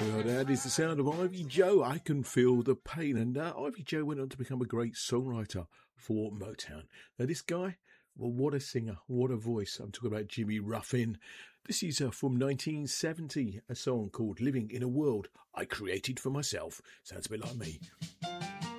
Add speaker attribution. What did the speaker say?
Speaker 1: Well, that is the sound of Ivy Joe. I Can Feel the Pain. And Ivy Joe went on to become a great songwriter for Motown. Now, this guy, well, what a singer, what a voice. I'm talking about Jimmy Ruffin. This is from 1970, a song called Living in a World I Created for Myself. Sounds a bit like me.